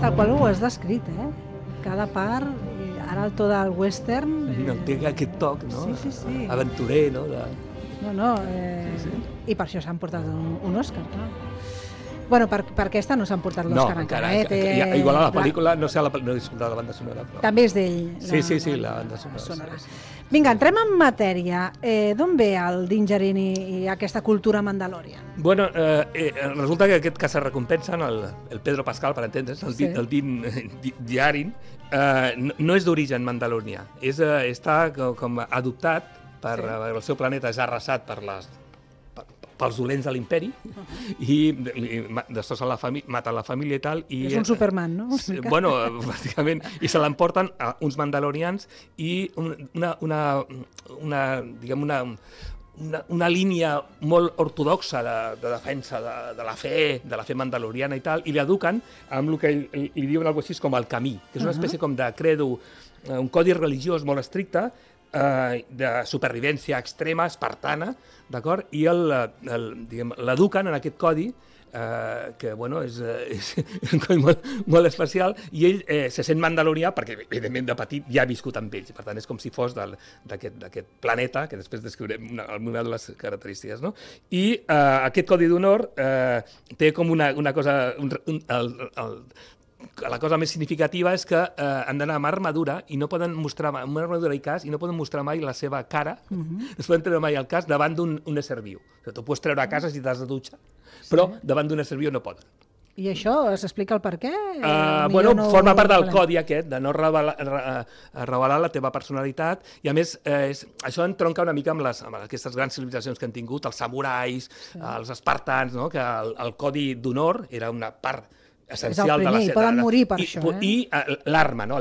tal qual ho has descrit, cada part, ara el to del western... Té aquest toc, no? Sí. Aventurer, no? I per això s'han portat un Òscar, clar. Bueno, per aquesta no s'han portat l'Òscar encara. Igual a la pel·lícula, no sé, no he escoltat la banda sonora. També és d'ell. Sí, la banda sonora. Vinga, entrem en matèria. D'on ve el Dingerin i aquesta cultura Mandalorian? Bueno, resulta que aquest caça-recompensa, el Pedro Pascal, per entendre's, el Dingerin, no és d'origen mandalorià. Està com adoptat per el seu planeta, és arrasat pels dolents de l'imperi i destrossen maten la família i tal. És un Superman, no? Bueno, bàsicament, i se l'emporten a uns mandalorians i una línia molt ortodoxa de defensa de la fe mandaloriana i tal, i l'eduquen amb el que li diuen alguna cosa així com el camí, que és una espècie com de credo, un codi religiós molt estricte, de supervivència extrema, espartana, d'acord? I l'eduquen en aquest codi, que bueno, és un codi molt especial, i ell se sent mandalorià perquè, evidentment, de petit ja ha viscut amb ells, per tant, és com si fos d'aquest planeta, que després descriurem alguna de les característiques, no? I aquest codi d'honor té com una cosa... La cosa més significativa és que han d'anar amb armadura i no poden mostrar amb armadura i casc i no poden mostrar mai la seva cara, no es poden treure mai el casc davant d'un ésser viu. Tu pots treure a casa si t'has de dutxar, però davant d'un ésser viu no poden. I això s'explica el per què? Forma part del codi aquest, de no revelar la teva personalitat, i a més això entronca una mica amb aquestes grans civilitzacions que han tingut, els samurais, els espartans, que el codi d'honor era una part essencial de la... I poden morir per això. I l'arma, no?